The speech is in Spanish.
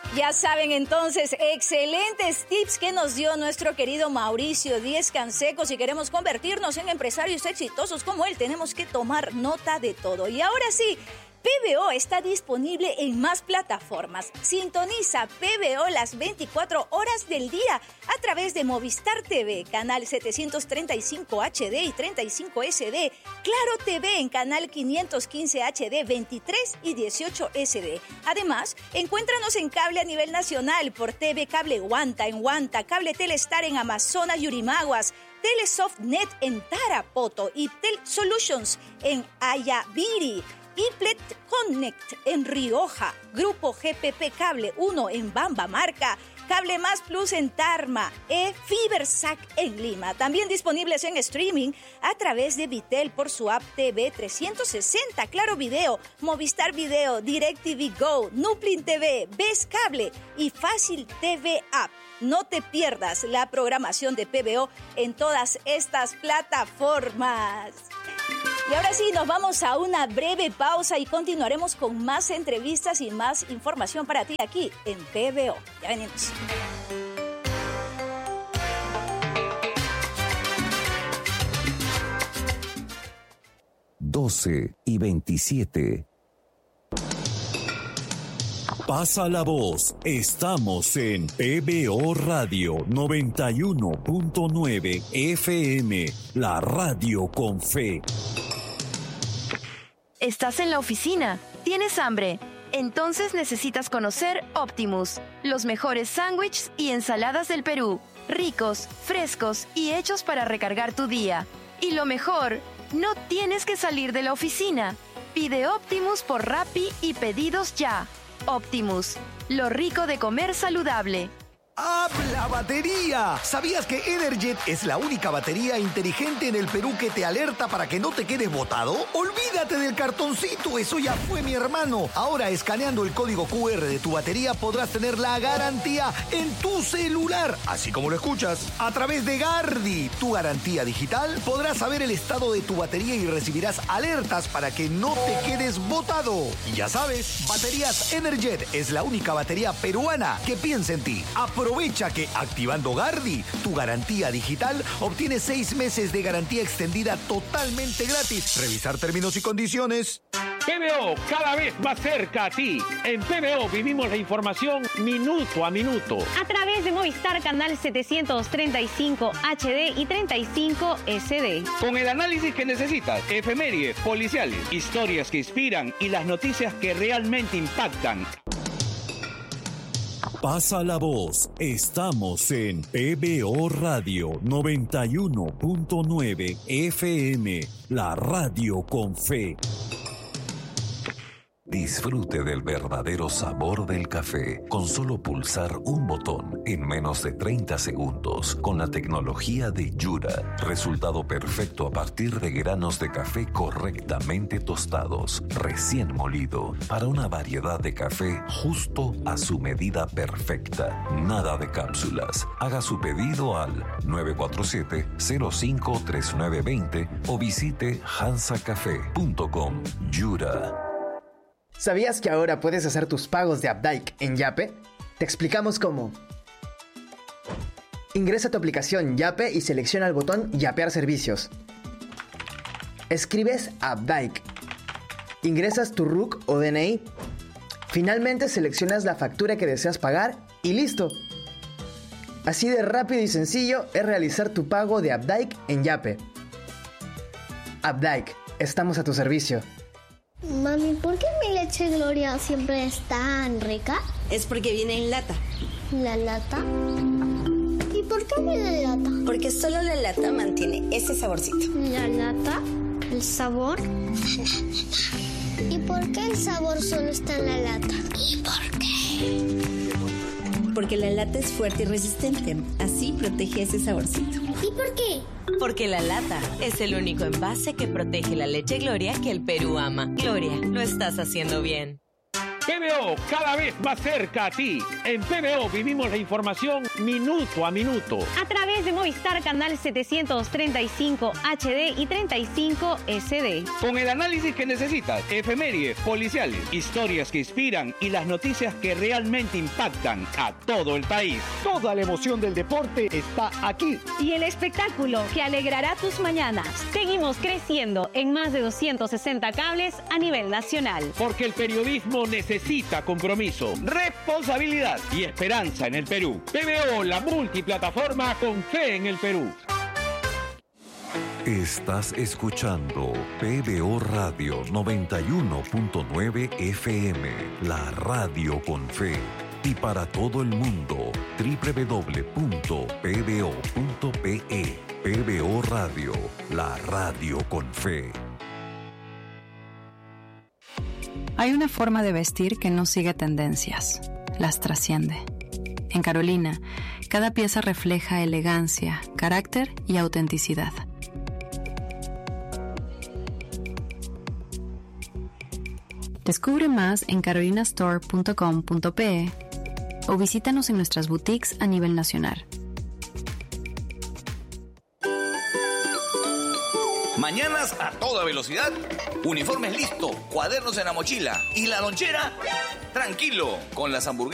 Ya saben entonces, excelentes tips que nos dio nuestro querido Mauricio Díez Canseco. Si queremos convertirnos en empresarios exitosos como él, tenemos que tomar nota de todo. Y ahora sí, PBO está disponible en más plataformas. Sintoniza PBO las 24 horas del día a través de Movistar TV, canal 735 HD y 35 SD, Claro TV en canal 515 HD, 23 y 18 SD. Además, encuéntranos en cable a nivel nacional por TV Cable Huanta en Huanta, Cable Telestar en Amazonas, Yurimaguas, Telesoftnet en Tarapoto y Tel Solutions en Ayaviri. Iplet Connect en Rioja, Grupo GPP Cable 1 en Bambamarca, Cable Más Plus en Tarma, Fibersac en Lima. También disponibles en streaming a través de Vitel por su app TV 360, Claro Video, Movistar Video, DirecTV Go, Nuplin TV, Ves Cable y Fácil TV App. No te pierdas la programación de PBO en todas estas plataformas. Y ahora sí, nos vamos a una breve pausa y continuaremos con más entrevistas y más información para ti aquí en PBO. Ya venimos. Doce y 27. Pasa la voz. Estamos en PBO Radio 91.9 FM, la radio con fe. ¿Estás en la oficina? ¿Tienes hambre? Entonces necesitas conocer Optimus, los mejores sándwiches y ensaladas del Perú, ricos, frescos y hechos para recargar tu día. Y lo mejor, no tienes que salir de la oficina. Pide Optimus por Rappi y pedidos ya. Optimus, lo rico de comer saludable. ¡Habla batería! ¿Sabías que Energet es la única batería inteligente en el Perú que te alerta para que no te quedes botado? ¡Olvídate del cartoncito! ¡Eso ya fue, mi hermano! Ahora, escaneando el código QR de tu batería, podrás tener la garantía en tu celular. Así como lo escuchas. A través de Gardi, tu garantía digital, podrás saber el estado de tu batería y recibirás alertas para que no te quedes botado. Y ya sabes, Baterías Energet es la única batería peruana que piensa en ti. Aprovecha que activando Gardi, tu garantía digital, obtienes 6 meses de garantía extendida totalmente gratis. Revisar términos y condiciones. PBO, cada vez más cerca a ti. En PBO vivimos la información minuto a minuto. A través de Movistar Canal 735 HD y 35 SD. Con el análisis que necesitas, efemérides, policiales, historias que inspiran y las noticias que realmente impactan. Pasa la voz. Estamos en PBO Radio 91.9 FM, la radio con fe. Disfrute del verdadero sabor del café con solo pulsar un botón en menos de 30 segundos con la tecnología de Yura. Resultado perfecto a partir de granos de café correctamente tostados, recién molido, para una variedad de café justo a su medida perfecta. Nada de cápsulas. Haga su pedido al 947-053920 o visite hansacafé.com. Yura. ¿Sabías que ahora puedes hacer tus pagos de Updike en Yape? Te explicamos cómo. Ingresa a tu aplicación Yape y selecciona el botón Yapear servicios. Escribes Updike. Ingresas tu RUC o DNI. Finalmente seleccionas la factura que deseas pagar y ¡listo! Así de rápido y sencillo es realizar tu pago de Updike en Yape. Updike, estamos a tu servicio. Mami, ¿por qué mi leche Gloria siempre es tan rica? Es porque viene en lata. ¿La lata? ¿Y por qué viene en lata? Porque solo la lata mantiene ese saborcito. ¿La lata? ¿El sabor? ¿Y por qué el sabor solo está en la lata? ¿Y por qué? Porque la lata es fuerte y resistente. Así protege ese saborcito. ¿Y por qué? Porque la lata es el único envase que protege la leche Gloria que el Perú ama. Gloria, lo estás haciendo bien. PBO, cada vez más cerca a ti. En PBO vivimos la información minuto a minuto. A través de Movistar Canal 735 HD y 35 SD. Con el análisis que necesitas, efemérides, policiales, historias que inspiran y las noticias que realmente impactan a todo el país. Toda la emoción del deporte está aquí. Y el espectáculo que alegrará tus mañanas. Seguimos creciendo en más de 260 cables a nivel nacional. Porque el periodismo necesita compromiso, responsabilidad y esperanza en el Perú. PBO, la multiplataforma con fe en el Perú. Estás escuchando PBO Radio 91.9 FM, la radio con fe. Y para todo el mundo, www.pbo.pe. PBO Radio, la radio con fe. Hay una forma de vestir que no sigue tendencias, las trasciende. En Carolina, cada pieza refleja elegancia, carácter y autenticidad. Descubre más en carolinastore.com.pe o visítanos en nuestras boutiques a nivel nacional. Mañanas a toda velocidad, uniformes listo, cuadernos en la mochila y la lonchera, tranquilo, con las hamburguesas